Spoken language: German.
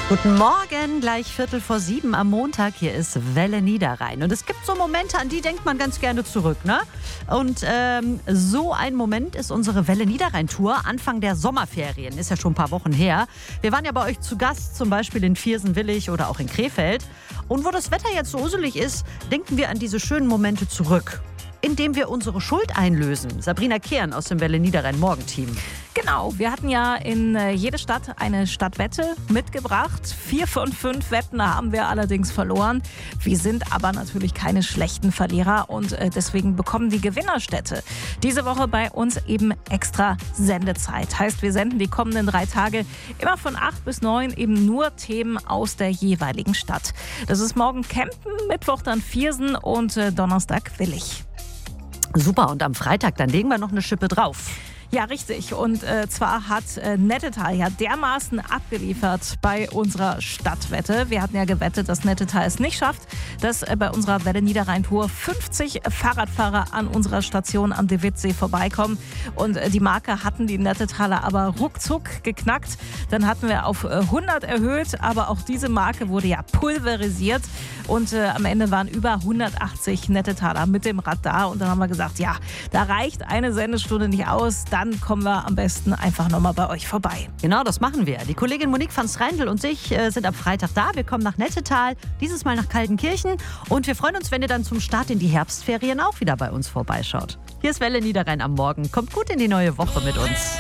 Guten Morgen, gleich 6:45 am Montag. Hier ist Welle Niederrhein. Und es gibt so Momente, an die denkt man ganz gerne zurück, ne? Und so ein Moment ist unsere Welle Niederrhein-Tour Anfang der Sommerferien. Ist ja schon ein paar Wochen her. Wir waren ja bei euch zu Gast, zum Beispiel in Viersen-Willig oder auch in Krefeld. Und wo das Wetter jetzt so uselig ist, denken wir an diese schönen Momente zurück, indem wir unsere Schuld einlösen. Sabrina Kern aus dem Welle Niederrhein-Morgenteam. Genau, wir hatten ja in jede Stadt eine Stadtwette mitgebracht. 4 von 5 Wetten haben wir allerdings verloren. Wir sind aber natürlich keine schlechten Verlierer und deswegen bekommen die Gewinnerstädte diese Woche bei uns eben extra Sendezeit. Heißt, wir senden die kommenden 3 Tage immer von 8 bis 9 eben nur Themen aus der jeweiligen Stadt. Das ist morgen Kempten, Mittwoch dann Viersen und Donnerstag Willig. Super, und am Freitag, dann legen wir noch eine Schippe drauf. Ja, richtig. Und zwar hat Nettetal ja dermaßen abgeliefert bei unserer Stadtwette. Wir hatten ja gewettet, dass Nettetal es nicht schafft, dass bei unserer Welle Niederrhein-Tour 50 Fahrradfahrer an unserer Station am De Witt-See vorbeikommen. Und die Marke hatten die Nettetaler aber ruckzuck geknackt. Dann hatten wir auf 100 erhöht, aber auch diese Marke wurde ja pulverisiert. Und am Ende waren über 180 Nettetaler mit dem Rad da. Und dann haben wir gesagt, ja, da reicht eine Sendestunde nicht aus. Dann kommen wir am besten einfach nochmal bei euch vorbei. Genau, das machen wir. Die Kollegin Monique van Streindl und ich sind am Freitag da. Wir kommen nach Nettetal, dieses Mal nach Kaltenkirchen. Und wir freuen uns, wenn ihr dann zum Start in die Herbstferien auch wieder bei uns vorbeischaut. Hier ist Welle Niederrhein am Morgen. Kommt gut in die neue Woche mit uns.